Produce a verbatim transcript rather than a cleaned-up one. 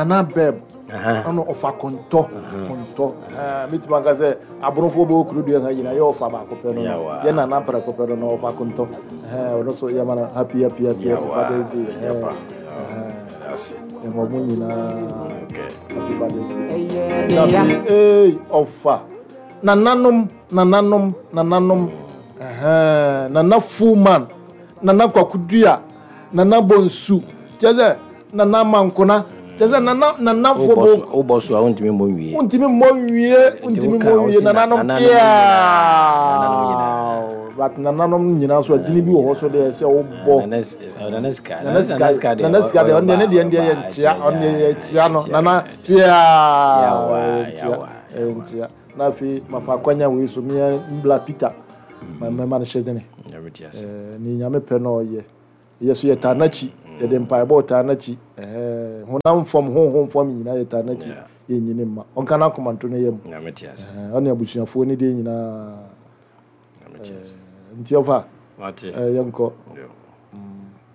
nana beb ano ofa konto konto eh mitima ka se abrofo bo kru de ha yina yo fa ba ko pe no ye nana pra ko pe no ofa konto eh ono so ya mana happy happy happy Father's Day eh yes e mo munyina happy Father's Day eh ofa nananom nananom nananom eh nana fuman nana kwakudua nana bonsu teze nana mankona teze nana nana fobo obosu a untimi mo wie untimi mo wie untimi mo wie nana nom kia but nana nom nyina so adini bi wo ho so de se obo nana nana ska nana ska nana ska de onde ne de de ye ntia onde ye tia no nana tia yawa yawa ntia na fi mafakwanya we so mi mbla peter ma ma na shedene eh ni nyame pe no ye yeso ye tanachi ye de mpa bo tanachi eh honam fom honhom fom nyina ye tanachi ye nyine ma onka na komanto ne yem nyame tias eh oni abusuafo ni de nyina nyame tias ntiofa mate eh yemko